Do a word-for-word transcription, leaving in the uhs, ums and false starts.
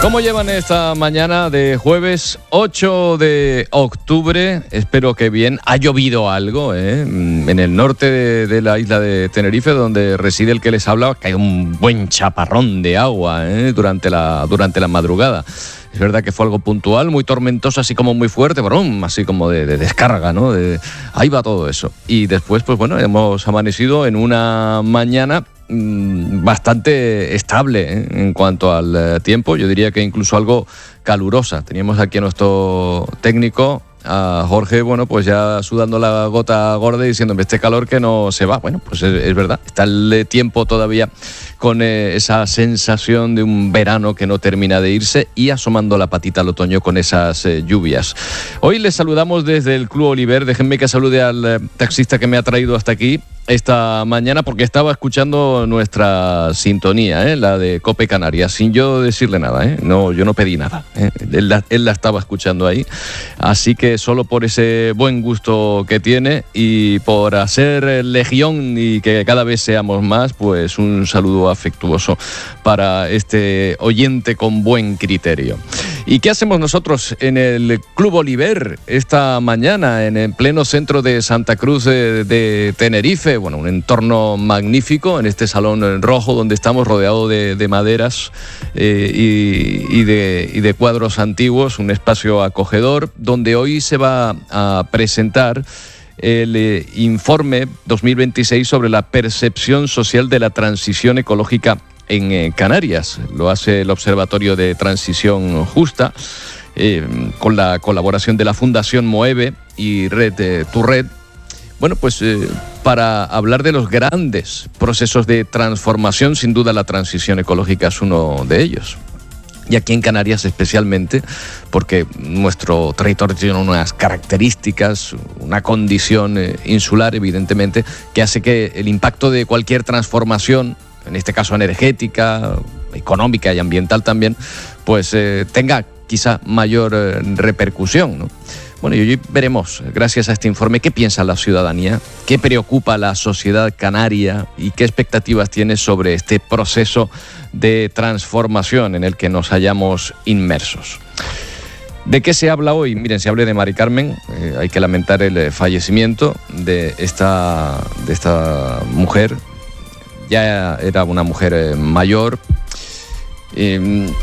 ¿Cómo llevan esta mañana de jueves ocho de octubre? Espero que bien. Ha llovido algo, ¿eh? En el norte de, de la isla de Tenerife, donde reside el que les habla, cae un buen chaparrón de agua, ¿eh? durante la, durante la madrugada. Es verdad que fue algo puntual, muy tormentoso, así como muy fuerte, brum, así como de, de descarga, ¿no? De, ahí va todo eso. Y después, pues bueno, hemos amanecido en una mañana bastante estable, ¿eh? En cuanto al eh, tiempo, yo diría que incluso algo calurosa. Teníamos aquí a nuestro técnico, a Jorge, bueno, pues ya sudando la gota gorda y diciéndome este calor que no se va. Bueno, pues es, es verdad, está el tiempo todavía con eh, esa sensación de un verano que no termina de irse y asomando la patita al otoño con esas eh, lluvias. Hoy les saludamos desde el Club Oliver. Déjenme que salude al eh, taxista que me ha traído hasta aquí esta mañana, porque estaba escuchando nuestra sintonía, ¿eh? La de COPE Canarias, sin yo decirle nada, ¿eh? No, yo no pedí nada, ¿eh? Él, la, él la estaba escuchando ahí, así que solo por ese buen gusto que tiene y por hacer legión y que cada vez seamos más, pues un saludo afectuoso para este oyente con buen criterio. ¿Y qué hacemos nosotros en el Club Oliver esta mañana, en el pleno centro de Santa Cruz de, de Tenerife? Bueno, un entorno magnífico en este salón rojo donde estamos rodeados de, de maderas eh, y, y, de, y de cuadros antiguos, un espacio acogedor donde hoy se va a presentar el eh, informe dos mil veintiséis sobre la percepción social de la transición ecológica en eh, Canarias. Lo hace el Observatorio de Transición Justa eh, con la colaboración de la Fundación Moeve y Red eh, Tu Red. Bueno, pues eh, para hablar de los grandes procesos de transformación, sin duda la transición ecológica es uno de ellos. Y aquí en Canarias especialmente, porque nuestro territorio tiene unas características, una condición eh, insular, evidentemente, que hace que el impacto de cualquier transformación, en este caso energética, económica y ambiental también, pues eh, tenga quizá mayor eh, repercusión, ¿no? Bueno, y hoy veremos, gracias a este informe, qué piensa la ciudadanía, qué preocupa a la sociedad canaria y qué expectativas tiene sobre este proceso de transformación en el que nos hallamos inmersos. ¿De qué se habla hoy? Miren, se habla de Mari Carmen, eh, hay que lamentar el eh, fallecimiento de esta, de esta mujer. Ya era una mujer eh, mayor. Eh,